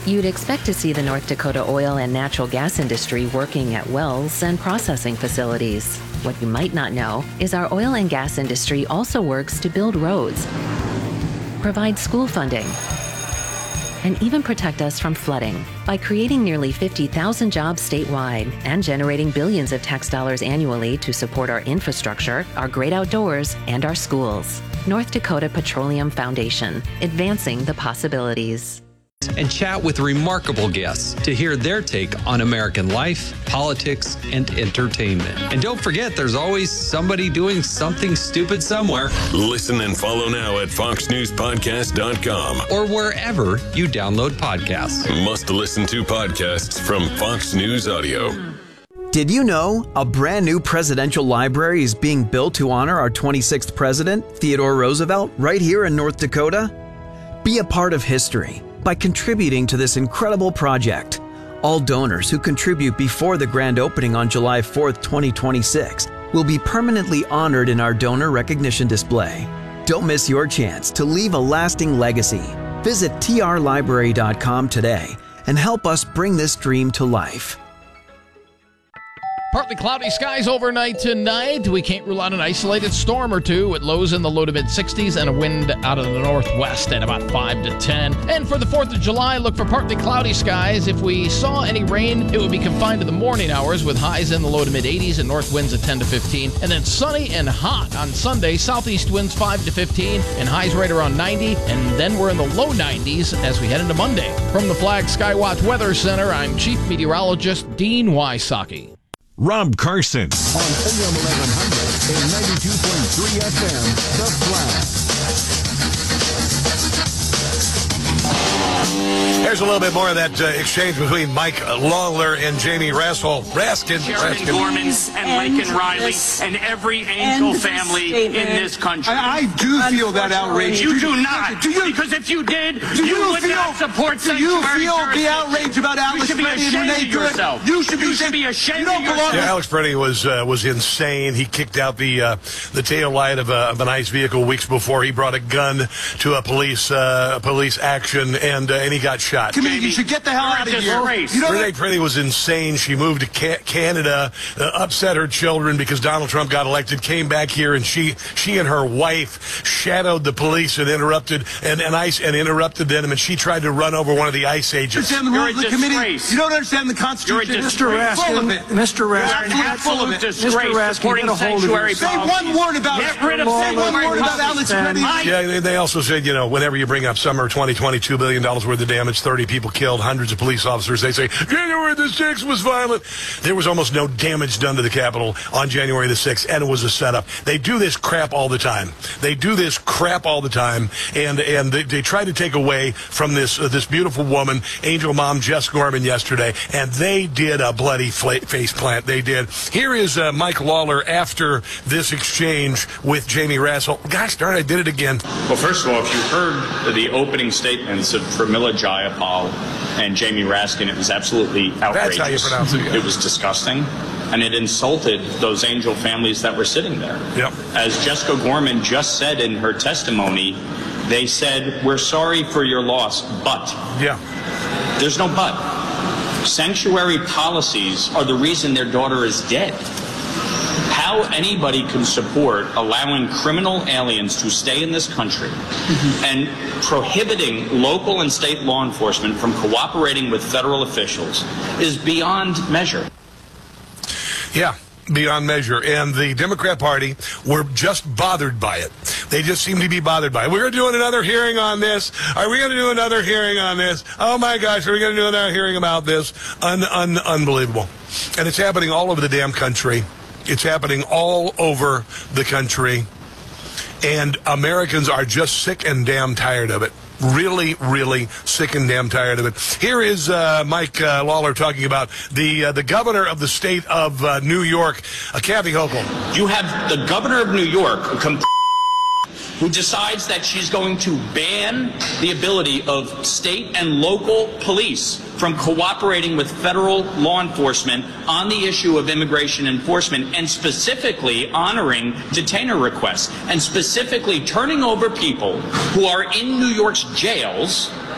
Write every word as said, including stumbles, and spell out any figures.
You'd expect to see the North Dakota oil and natural gas industry working at wells and processing facilities. What you might not know is our oil and gas industry also works to build roads, provide school funding, and even protect us from flooding by creating nearly fifty thousand jobs statewide and generating billions of tax dollars annually to support our infrastructure, our great outdoors, and our schools. North Dakota Petroleum Foundation, advancing the possibilities. And chat with remarkable guests to hear their take on American life, politics, and entertainment. And don't forget, there's always somebody doing something stupid somewhere. Listen and follow now at fox news podcast dot com or wherever you download podcasts. Must listen to podcasts from Fox News Audio. Did you know a brand new presidential library is being built to honor our twenty-sixth president, Theodore Roosevelt, right here in North Dakota? Be a part of history by contributing to this incredible project. All donors who contribute before the grand opening on July fourth, twenty twenty-six will be permanently honored in our donor recognition display. Don't miss your chance to leave a lasting legacy. Visit T R library dot com today and help us bring this dream to life. Partly cloudy skies overnight tonight. We can't rule out an isolated storm or two with lows in the low to mid sixties and a wind out of the northwest at about five to ten. And for the fourth of July, look for partly cloudy skies. If we saw any rain, it would be confined to the morning hours with highs in the low to mid eighties and north winds at ten to fifteen. And then sunny and hot on Sunday, southeast winds five to fifteen and highs right around ninety. And then we're in the low nineties as we head into Monday. From the Flag Skywatch Weather Center, I'm Chief Meteorologist Dean Wysocki. Rob Carson. On A M eleven hundred and ninety-two point three F M, The Flag. Here's a little bit more of that uh, exchange between Mike Lawler and Jamie Raskin. Raskin. Chairman Raskin. Gorman and Laken Riley and every Angel family in this country. I, I do feel that outrage. You do not. Do you, because if you did, do you, you would feel, not support Do you feel the jurisdiction. outrage about Alex You should be Freddie and ashamed Renee of Good? yourself. You should be, you should be ashamed you don't of yourself. Yeah, Alex Freddie was uh, was insane. He kicked out the uh, the tail light of, a, of an ICE vehicle weeks before. He brought a gun to a police uh, police action, and uh, and he got shot. Come in, you should get the hell out of here. You know Renee Freddie was insane. She moved to ca- Canada, uh, upset her children because Donald Trump got elected, came back here, and she she and her wife shadowed the police and interrupted and, and ICE and interrupted them, and she tried to run over one of the ICE agents. You don't understand the rules of the committee. You don't understand the Constitution. Mister Raskin, Mister Raskin, You're an full of absolute it. disgrace supporting sanctuary Say one word about Get rid of Say one word about Alex Freddie. Yeah, they, they also said, you know, whenever you bring up summer twenty twenty, two billion dollars worth of damage, thirty people killed, hundreds of police officers, they say, January the sixth was violent. There was almost no damage done to the Capitol on January the sixth, and it was a setup. They do this crap all the time. They do this crap all the time, and and they, they try to take away from this uh, this beautiful woman, Angel Mom Jess Gorman, yesterday, and they did a bloody fla- face plant. They did. Here is uh, Mike Lawler after this exchange with Jamie Raskin. Gosh darn, I did it again. Well, first of all, if you heard the opening statements of Pramila Jayapal and Jamie Raskin, it was absolutely outrageous. That's how you pronounce it. Yeah. It was disgusting, and it insulted those Angel families that were sitting there. Yep. As Jessica Gorman just said in her testimony, they said, we're sorry for your loss, but. Yeah. There's no but. Sanctuary policies are the reason their daughter is dead. How anybody can support allowing criminal aliens to stay in this country mm-hmm. and prohibiting local and state law enforcement from cooperating with federal officials is beyond measure. Yeah, beyond measure. And the Democrat Party were just bothered by it. They just seem to be bothered by it. We're doing another hearing on this. Are we going to do another hearing on this? Oh, my gosh, are we going to do another hearing about this? Un- un- unbelievable. And it's happening all over the damn country. It's happening all over the country, and Americans are just sick and damn tired of it. Really, really sick and damn tired of it. Here is uh, Mike uh, Lawler talking about the uh, the governor of the state of uh, New York, uh, Kathy Hochul. You have the governor of New York, a complete who decides that she's going to ban the ability of state and local police from cooperating with federal law enforcement on the issue of immigration enforcement, and specifically honoring detainer requests, and specifically turning over people who are in New York's jails